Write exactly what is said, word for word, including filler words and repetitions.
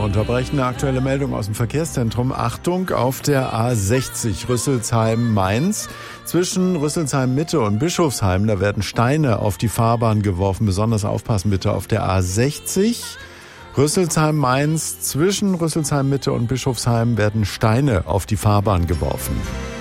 unterbrechen eine aktuelle Meldung aus dem Verkehrszentrum. Achtung, auf der A sechzig Rüsselsheim-Mainz. Zwischen Rüsselsheim-Mitte und Bischofsheim, da werden Steine auf die Fahrbahn geworfen. Besonders aufpassen bitte auf der A sechzig. Rüsselsheim-Mainz, zwischen Rüsselsheim-Mitte und Bischofsheim werden Steine auf die Fahrbahn geworfen.